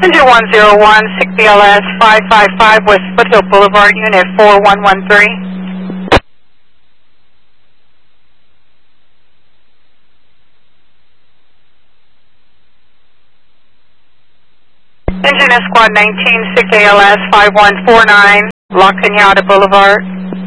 Engine 101, 6BLS 555 West Foothill Boulevard, Unit 4113. Engine is Squad 19, 6ALS 5149, La Cañada Boulevard.